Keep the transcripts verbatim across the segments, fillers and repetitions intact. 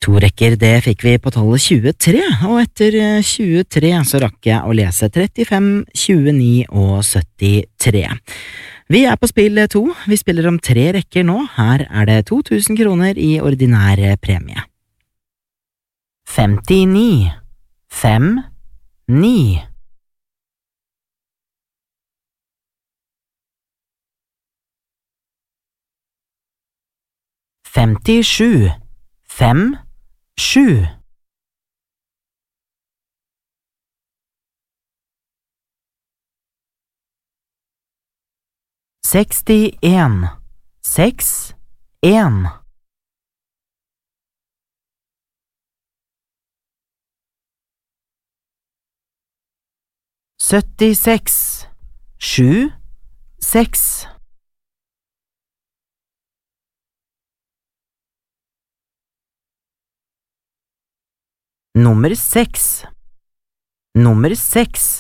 To rekker det fikk vi på tallet tjuetre, og etter tjuetre så rakk jeg å lese trettifem, tjueni og syttitre. Vi er på spill to, vi spiller om tre rekker nå, her er det to tusen kroner i ordinær premie. femtini, fem, ni. Femtisju, fem, sju. Sekstien, seks, en. Syttiseks, sju, seks. Nummer seks. Nummer seks.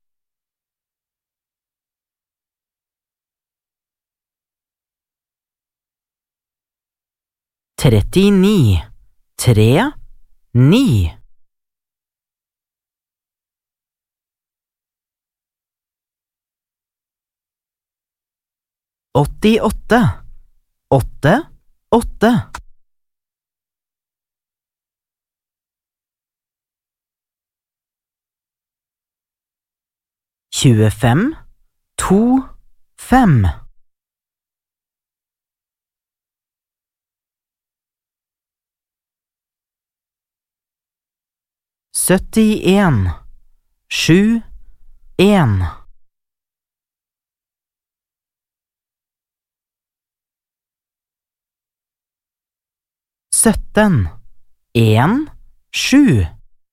Trettini, tre, ni. Åttiåtte, åtte, åtte. Tjuefem, to, fem. Syttien, sju, en. Sytten, en, sju.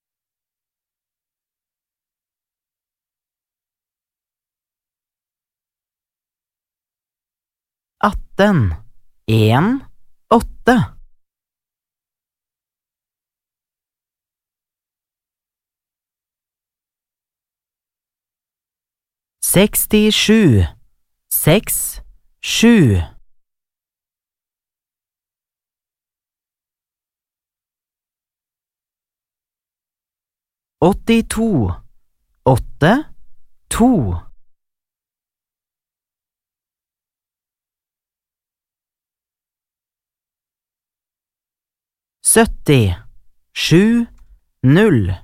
Atten, en, åtte. Sekstisju, seks, sju. Åttito, åtte, to. Sytti, sju, null.